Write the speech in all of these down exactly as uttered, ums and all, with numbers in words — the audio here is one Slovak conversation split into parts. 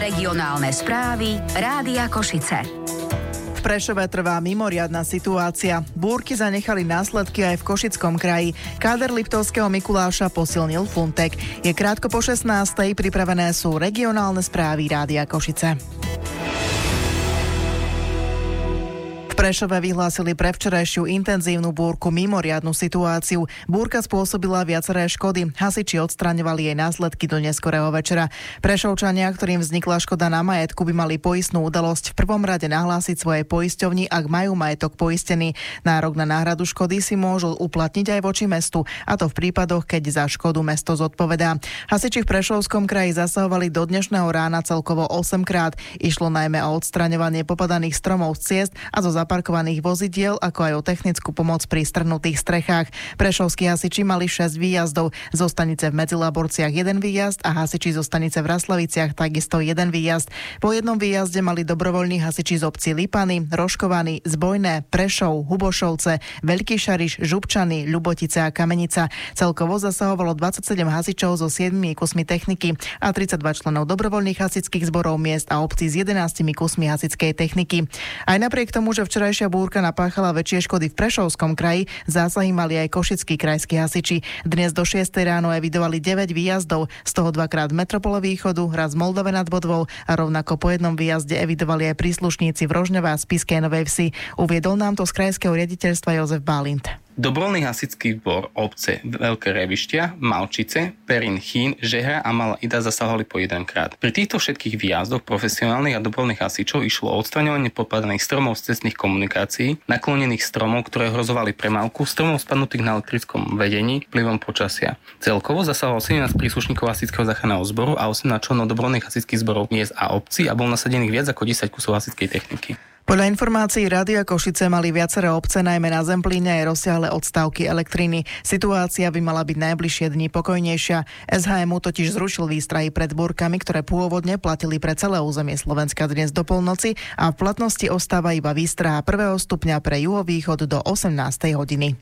Regionálne správy Rádia Košice. V Prešove trvá mimoriadna situácia. Búrky zanechali následky aj v Košickom kraji. Káder Liptovského Mikuláša posilnil Funtek. Je krátko po šestnástej, pripravené sú regionálne správy Rádia Košice. V Prešove vyhlásili pre včerajšiu intenzívnu búrku mimoriadnu situáciu. Búrka spôsobila viaceré škody. Hasiči odstraňovali jej následky do neskorého večera. Prešovčania, ktorým vznikla škoda na majetku, by mali poistnú udalosť v prvom rade nahlásiť svojej poisťovni, ak majú majetok poistený. Nárok na náhradu škody si môžu uplatniť aj voči mestu, a to v prípadoch, keď za škodu mesto zodpovedá. Hasiči v Prešovskom kraji zasahovali do dnešného rána celkovo osemkrát. Išlo najmä o odstraňovanie popadaných stromov z ciest a zo zaparkovaných vozidiel, ako aj o technickú pomoc pri strhnutých strechách. Prešovskí hasiči mali šesť výjazdov, zo stanice v Medzilaborciach jeden výjazd a hasiči zo stanice v Raslaviciach takisto jeden výjazd. Po jednom výjazde mali dobrovoľní hasiči z obcí Lipany, Rožkovany, Zbojné, Prešov, Hubošovce, Veľký Šariš, Župčany, Ľubotice a Kamenica. Celkovo zasahovalo dvadsaťsedem hasičov so siedmimi kusmi techniky a tridsaťdva členov dobrovoľných hasičských zborov miest a obcí s jedenástimi kusmi hasičskej techniky. Aj napriek tomu, že včerajšia búrka napáchala väčšie škody v Prešovskom kraji, zásahy mali aj košickí krajskí hasiči. Dnes do šiestej ráno evidovali deväť výjazdov, z toho dvakrát v Metropole Východu, raz v Moldave nad Bodvou a rovnako po jednom výjazde evidovali aj príslušníci v Rožňove a Spišskej Novej Vsi. Uviedol nám to z krajského riaditeľstva Jozef Balint. Dobrovoľný hasičský zbor obce Veľké Revištia, Malčice, Perín, Chýn, Žehra a Malá Ida zasahovali po jedenkrát. Pri týchto všetkých výjazdoch profesionálnych a dobrovoľných hasičov išlo o odstraňovanie popadaných stromov z cestných komunikácií, naklonených stromov, ktoré hrozovali premávku, stromov spadnutých na elektrickom vedení vplyvom počasia. Celkovo zasahoval sedemnásť príslušníkov hasičského záchranného zboru a osemnásť členov dobrovoľných hasičských zborov miest a obcí a bol nasadených viac ako desať kusov hasičskej techniky. Podľa informácií Rádia Košice mali viaceré obce, najmä na Zemplíne, aj rozsiahle odstávky elektriny. Situácia by mala byť najbližšie dni pokojnejšia. es há em ú totiž zrušil výstrahy pred búrkami, ktoré pôvodne platili pre celé územie Slovenska dnes do polnoci a v platnosti ostáva iba výstraha prvého stupňa pre juhovýchod do osemnástej hodiny.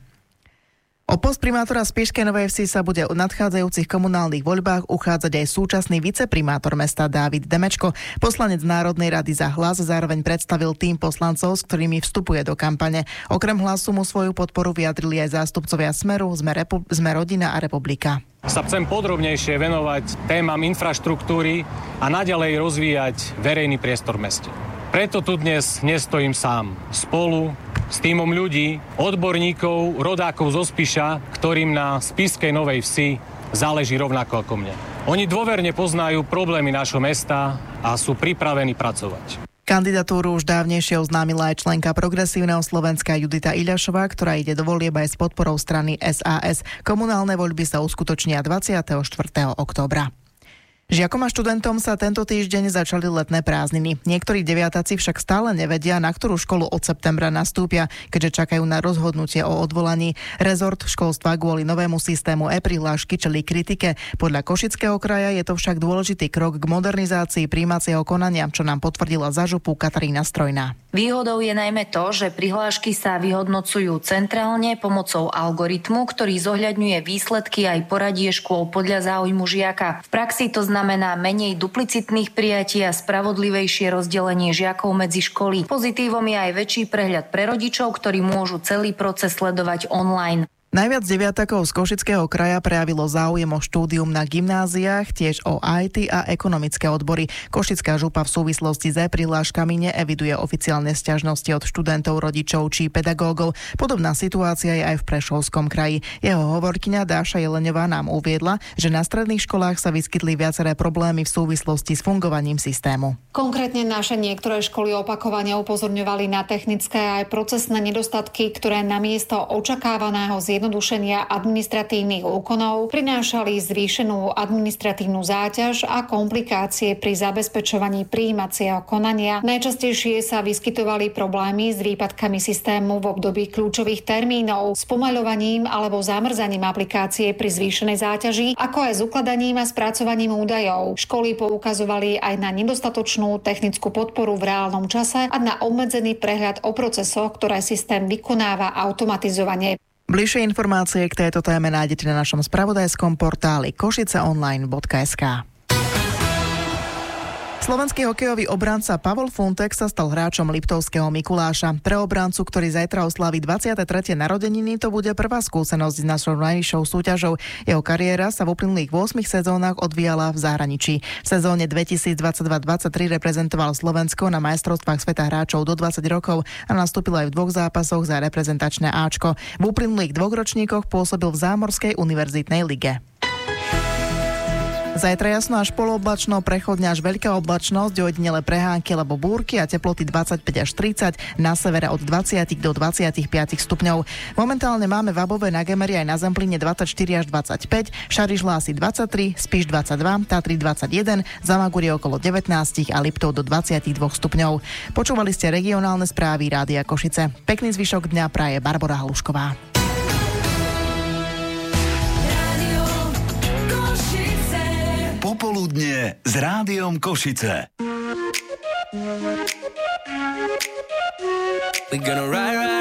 O post primátora Spišskej Novej Vsi sa bude v nadchádzajúcich komunálnych voľbách uchádzať aj súčasný viceprimátor mesta Dávid Demečko. Poslanec Národnej rady za Hlas zároveň predstavil tým poslancov, s ktorými vstupuje do kampane. Okrem Hlasu mu svoju podporu vyjadrili aj zástupcovia Smeru, Sme, Repu- Sme rodina a Republika. Sa chcem podrobnejšie venovať témam infraštruktúry a naďalej rozvíjať verejný priestor v meste. Preto tu dnes nestojím sám. Spolu s tímom ľudí, odborníkov, rodákov zo Spiša, ktorým na Spišskej Novej Vsi záleží rovnako ako mne. Oni dôverne poznajú problémy nášho mesta a sú pripravení pracovať. Kandidatúru už dávnejšie oznámila aj členka Progresívneho Slovenska Judita Iľašová, ktorá ide do volieb aj s podporou strany es a es. Komunálne voľby sa uskutočnia dvadsiateho štvrtého októbra. Žiakom a študentom sa tento týždeň začali letné prázdniny. Niektorí deviatáci však stále nevedia, na ktorú školu od septembra nastúpia, keďže čakajú na rozhodnutie o odvolaní. Rezort školstva kvôli novému systému e-prihlášky čelí kritike. Podľa Košického kraja je to však dôležitý krok k modernizácii prijímacieho konania, čo nám potvrdila za župu Katarína Strojná. Výhodou je najmä to, že prihlášky sa vyhodnocujú centrálne pomocou algoritmu, ktorý zohľadňuje výsledky aj poradie škôl podľa záujmu žiaka. V praxi to znamená menej duplicitných prijatí a spravodlivejšie rozdelenie žiakov medzi školy. Pozitívom je aj väčší prehľad pre rodičov, ktorí môžu celý proces sledovať online. Najviac deviatakov z Košického kraja prejavilo záujem o štúdium na gymnáziách, tiež o í té a ekonomické odbory. Košická župa v súvislosti s e-prihláškami neeviduje oficiálne sťažnosti od študentov, rodičov či pedagógov. Podobná situácia je aj v Prešovskom kraji. Jeho hovorkyňa Dáša Jeleňová nám uviedla, že na stredných školách sa vyskytli viaceré problémy v súvislosti s fungovaním systému. Konkrétne naše niektoré školy opakovane upozorňovali na technické aj procesné nedostatky, ktoré namiesto očakávaného zjednodušenia administratívnych úkonov prinášali zvýšenú administratívnu záťaž a komplikácie pri zabezpečovaní prijímacieho konania. Najčastejšie sa vyskytovali problémy s výpadkami systému v období kľúčových termínov, spomaľovaním alebo zamrzaním aplikácie pri zvýšenej záťaži, ako aj s ukladaním a spracovaním údajov. Školy poukazovali aj na nedostatočnú technickú podporu v reálnom čase a na obmedzený prehľad o procesoch, ktoré systém vykonáva automatizovane. Bližšie informácie k tejto téme nájdete na našom spravodajskom portáli košiceonline bodka es ká. Slovenský hokejový obranca Pavol Funtek sa stal hráčom Liptovského Mikuláša. Pre obrancu, ktorý zajtra oslaví dvadsiate tretie narodeniny, to bude prvá skúsenosť s našou najvyššou súťažou. Jeho kariéra sa v uplynulých ôsmich sezónach odvíjala v zahraničí. V sezóne dvetisícdvadsaťdva dvadsaťtri reprezentoval Slovensko na majstrovstvách sveta hráčov do dvadsať rokov a nastúpil aj v dvoch zápasoch za reprezentačné Áčko. V uplynulých dvoch ročníkoch pôsobil v Zámorskej univerzitnej lige. Zajtra jasno až polooblačno, prechodne až veľká oblačnosť, ojedinele prehánky alebo búrky a teploty dvadsaťpäť až tridsať, na severe od dvadsať do dvadsaťpäť stupňov. Momentálne máme v Above na Gemeri aj na Zemplíne dvadsaťštyri až dvadsaťpäť, Šarišlásy dvadsaťtri, Spiš dvadsaťdva, Tatry dvadsaťjeden, Zamagurie okolo devätnásť a Liptov do dvadsaťdva stupňov. Počúvali ste regionálne správy Rádia Košice. Pekný zvyšok dňa praje Barbora Halušková. Popoludnie s Rádiom Košice. We're gonna ride, ride.